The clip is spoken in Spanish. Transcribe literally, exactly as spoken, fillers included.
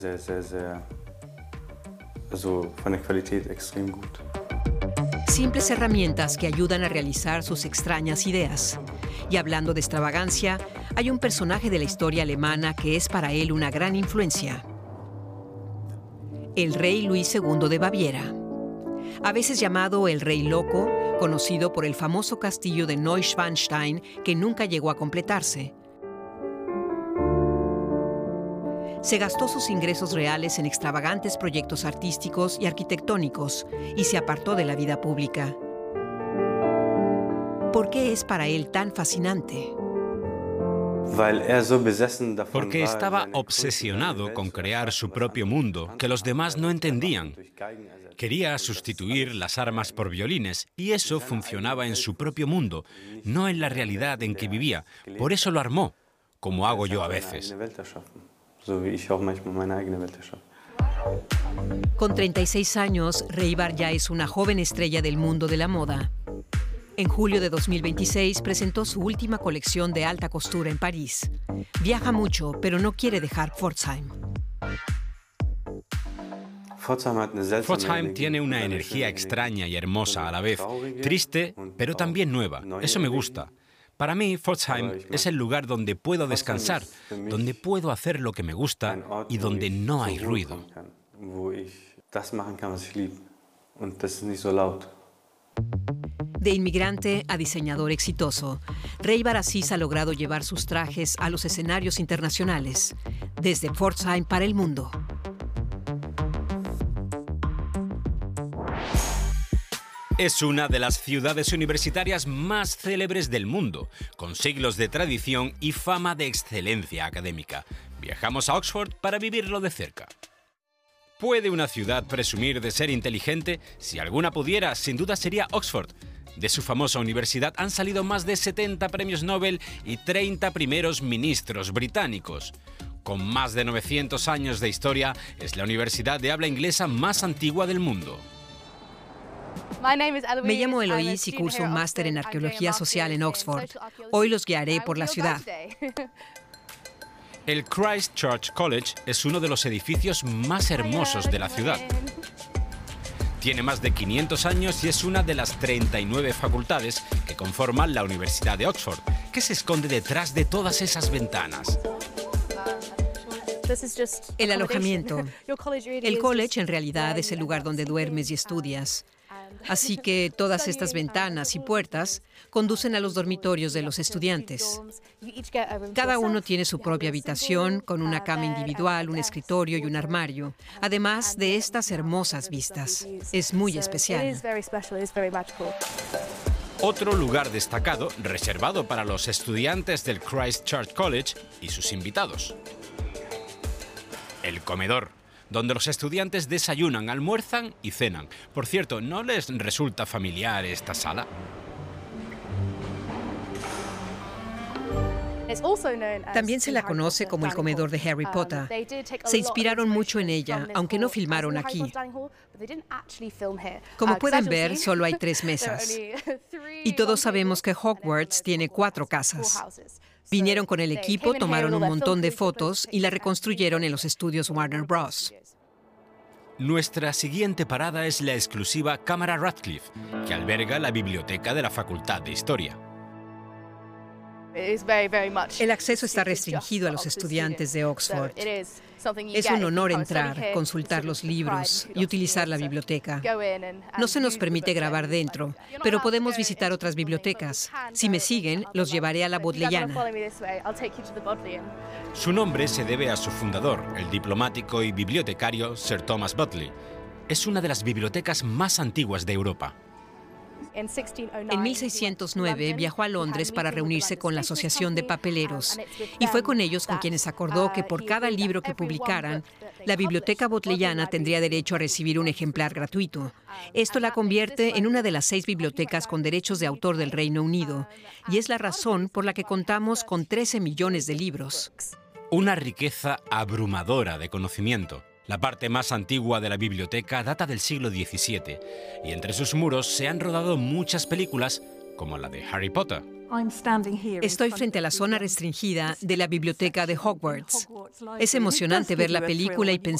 Sehr, sehr, sehr, also von der Qualität extrem gut. Simples herramientas que ayudan a realizar sus extrañas ideas. Y hablando de extravagancia, hay un personaje de la historia alemana que es para él una gran influencia. El rey Luis segundo de Baviera. A veces llamado el Rey Loco, conocido por el famoso castillo de Neuschwanstein que nunca llegó a completarse. Se gastó sus ingresos reales en extravagantes proyectos artísticos y arquitectónicos y se apartó de la vida pública. ¿Por qué es para él tan fascinante? Porque estaba obsesionado con crear su propio mundo, que los demás no entendían. Quería sustituir las armas por violines, y eso funcionaba en su propio mundo, no en la realidad en que vivía. Por eso lo armó, como hago yo a veces. Con treinta y seis años, Reibar ya es una joven estrella del mundo de la moda. En julio de dos mil veintiséis presentó su última colección de alta costura en París. Viaja mucho, pero no quiere dejar Pforzheim. Pforzheim tiene una energía extraña y hermosa a la vez, triste, pero también nueva. Eso me gusta. Para mí, Pforzheim es el lugar donde puedo descansar, donde puedo hacer lo que me gusta y donde no hay ruido. De inmigrante a diseñador exitoso, Reibar Aziz ha logrado llevar sus trajes a los escenarios internacionales, desde Pforzheim para el mundo. Es una de las ciudades universitarias más célebres del mundo, con siglos de tradición y fama de excelencia académica. Viajamos a Oxford para vivirlo de cerca. ¿Puede una ciudad presumir de ser inteligente? Si alguna pudiera, sin duda sería Oxford. De su famosa universidad han salido más de setenta premios Nobel y treinta primeros ministros británicos. Con más de novecientos años de historia, es la universidad de habla inglesa más antigua del mundo. Me llamo Eloise y curso un máster en Arqueología Social en Oxford. Hoy los guiaré por la ciudad. El Christ Church College es uno de los edificios más hermosos de la ciudad. Tiene más de quinientos años y es una de las treinta y nueve facultades que conforman la Universidad de Oxford, que se esconde detrás de todas esas ventanas. El alojamiento. El college en realidad es el lugar donde duermes y estudias. Así que todas estas ventanas y puertas conducen a los dormitorios de los estudiantes. Cada uno tiene su propia habitación, con una cama individual, un escritorio y un armario, además de estas hermosas vistas. Es muy especial. Otro lugar destacado, reservado para los estudiantes del Christ Church College y sus invitados. El comedor, donde los estudiantes desayunan, almuerzan y cenan. Por cierto, ¿no les resulta familiar esta sala? También se la conoce como el comedor de Harry Potter. Se inspiraron mucho en ella, aunque no filmaron aquí. Como pueden ver, solo hay tres mesas. Y todos sabemos que Hogwarts tiene cuatro casas. Vinieron con el equipo, tomaron un montón de fotos y la reconstruyeron en los estudios Warner Bros. Nuestra siguiente parada es la exclusiva Cámara Radcliffe, que alberga la biblioteca de la Facultad de Historia. El acceso está restringido a los estudiantes de Oxford. Es un honor entrar, consultar los libros y utilizar la biblioteca. No se nos permite grabar dentro, pero podemos visitar otras bibliotecas. Si me siguen, los llevaré a la Bodleiana. Su nombre se debe a su fundador, el diplomático y bibliotecario Sir Thomas Bodley. Es una de las bibliotecas más antiguas de Europa. En mil seiscientos nueve viajó a Londres para reunirse con la Asociación de Papeleros y fue con ellos con quienes acordó que por cada libro que publicaran, la Biblioteca Bodleiana tendría derecho a recibir un ejemplar gratuito. Esto la convierte en una de las seis bibliotecas con derechos de autor del Reino Unido y es la razón por la que contamos con trece millones de libros. Una riqueza abrumadora de conocimiento. La parte más antigua de la biblioteca data del siglo diecisiete y entre sus muros se han rodado muchas películas como la de Harry Potter. Estoy frente a la zona restringida de la biblioteca de Hogwarts. Es emocionante ver la película y pensar